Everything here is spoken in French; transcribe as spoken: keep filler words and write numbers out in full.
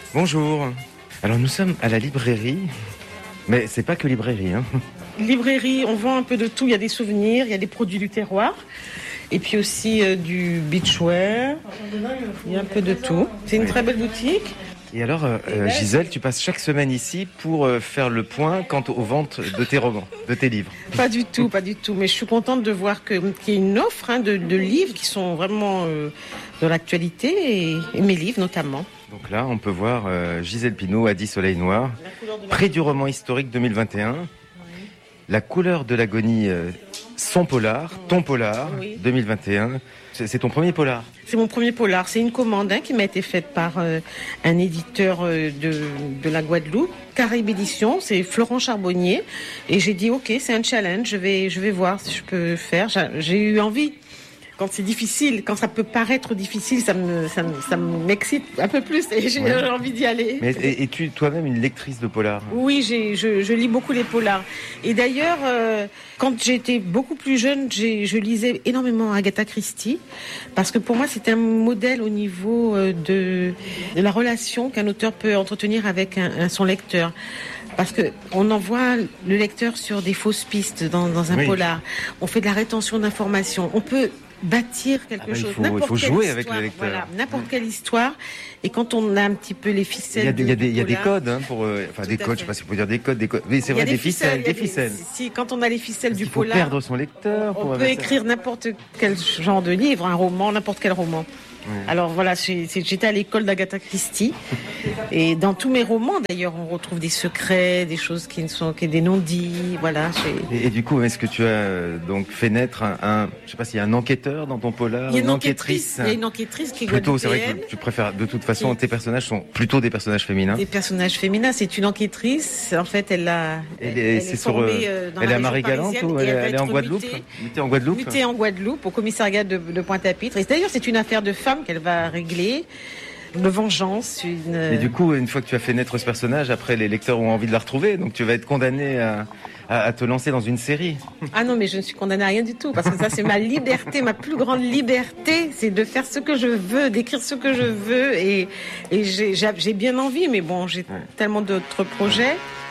Bonjour. Alors nous sommes à la librairie, mais c'est pas que librairie, hein. Librairie, on vend un peu de tout. Il y a des souvenirs, il y a des produits du terroir. Et puis aussi euh, du beachwear. Il y a un peu de tout. C'est une très belle boutique. Et alors, euh, euh, Gisèle, tu passes chaque semaine ici pour euh, faire le point quant aux ventes de tes romans, de tes livres. Pas du tout, pas du tout. Mais je suis contente de voir que, qu'il y a une offre hein, de, de livres qui sont vraiment euh, de l'actualité, et, et mes livres notamment. Donc là, on peut voir euh, Gisèle Pinault, Adi Soleil Noir, prix du roman historique deux mille vingt et un. Oui. La couleur de l'agonie, euh, son polar, ton polar, oui. deux mille vingt et un. C'est, c'est ton premier polar? C'est mon premier polar. C'est une commande hein, qui m'a été faite par euh, un éditeur euh, de, de la Guadeloupe, Caraïbes Éditions, c'est Florent Charbonnier. Et j'ai dit, ok, c'est un challenge, je vais, je vais voir si je peux faire. J'ai, j'ai eu envie. Quand c'est difficile, quand ça peut paraître difficile, ça me, ça me, ça m'excite un peu plus et j'ai ouais. envie d'y aller. Mais es-tu toi-même une lectrice de polar? Oui, j'ai, je, je lis beaucoup les polars. Et d'ailleurs, euh, quand j'étais beaucoup plus jeune, j'ai, je lisais énormément Agatha Christie parce que pour moi, c'était un modèle au niveau de, de la relation qu'un auteur peut entretenir avec un, un, son lecteur. Parce que on envoie le lecteur sur des fausses pistes dans, dans un oui. polar. On fait de la rétention d'informations. On peut bâtir quelque ah bah, chose. Il faut, il faut jouer histoire, avec le lecteur. Voilà, n'importe quelle histoire. Et quand on a un petit peu les ficelles. Il y a des, de, il y a des, il y a des codes hein, pour, euh, enfin des codes. Je sais pas si on peut dire des codes, des codes. Oui, c'est vrai, des, des ficelles, des ficelles. Des, si, quand on a les ficelles Parce du il faut polar, perdre son lecteur. On, on peut écrire ça. N'importe quel genre de livre, un roman, n'importe quel roman. Oui. Alors voilà, j'étais à l'école d'Agatha Christie et dans tous mes romans d'ailleurs on retrouve des secrets, des choses qui ne sont que des non-dits, voilà. Et, et du coup, est-ce que tu as donc fait naître un, un je sais pas s'il y a un enquêteur dans ton polar, il y a une, une enquêtrice, il y a une enquêtrice qui est plutôt, c'est vrai que tu préfères de toute façon qui... tes personnages sont plutôt des personnages féminins. Des personnages féminins, c'est une enquêtrice, en fait elle a elle, elle, elle est, est formée euh, dans elle est à Marie-Galante ou elle, elle, elle est en Guadeloupe mutée en Guadeloupe mutée en Guadeloupe au commissariat de, de Pointe-à-Pitre. Et d'ailleurs c'est une affaire de femme qu'elle va régler, de vengeance. Une... Et du coup, une fois que tu as fait naître ce personnage, après les lecteurs ont envie de la retrouver, donc tu vas être condamné à, à, à te lancer dans une série. Ah non, mais je ne suis condamnée à rien du tout, parce que ça c'est ma liberté, ma plus grande liberté, c'est de faire ce que je veux, d'écrire ce que je veux, et, et j'ai, j'ai bien envie, mais bon, j'ai ouais. tellement d'autres projets.